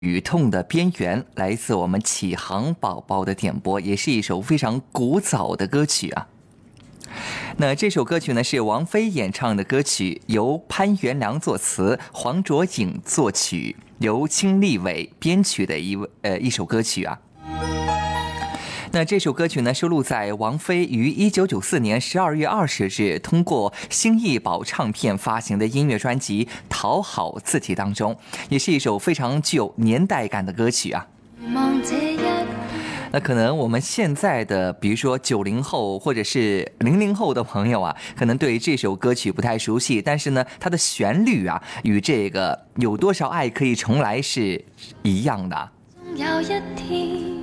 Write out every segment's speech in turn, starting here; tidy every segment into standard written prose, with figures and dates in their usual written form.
雨痛的边缘，来自我们启航宝宝的点播，也是一首非常古早的歌曲啊。那这首歌曲呢是王菲演唱的歌曲，由潘元良作词，黄卓颖作曲，由清立伟编曲的一首歌曲啊。那这首歌曲呢收录在王菲于1994年12月20日通过新艺宝唱片发行的音乐专辑《讨好自己》当中，也是一首非常具有年代感的歌曲啊。那可能我们现在的比如说90后或者是00后的朋友啊，可能对这首歌曲不太熟悉，但是呢它的旋律啊与这个有多少爱可以重来是一样的。有一天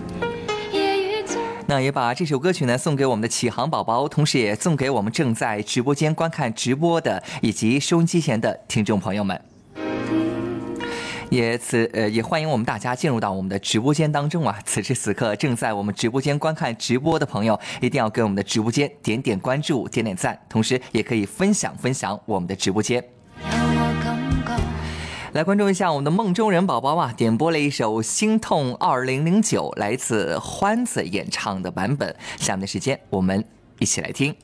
那也把这首歌曲呢送给我们的启航宝宝，同时也送给我们正在直播间观看直播的以及收音机前的听众朋友们。也欢迎我们大家进入到我们的直播间当中啊！此时此刻正在我们直播间观看直播的朋友，一定要给我们的直播间点点关注、点点赞，同时也可以分享我们的直播间。来关注一下我们的梦中人宝宝啊，点播了一首《心痛2009》，来自欢子演唱的版本。下面的时间我们一起来听。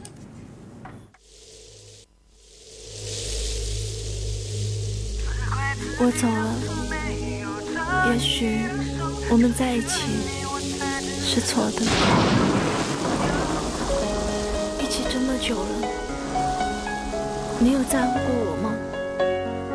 我走了，也许我们在一起是错的。一起这么久了，你有在乎过我吗？